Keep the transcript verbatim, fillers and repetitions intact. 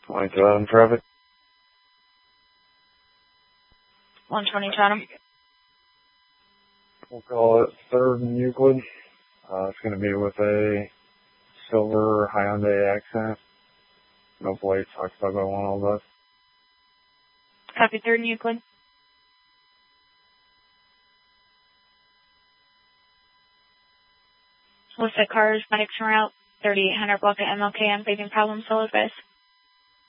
twenty-two Adam traffic. one twenty Chatham. We'll call it third and Euclid. Uh, it's going to be with a silver Hyundai Accent. No plates, I stuck on one all this. Copy, third and Euclid. Looks like cars, medics en route, thirty-eight hundred block at M L K. I'm facing problem, solo advice.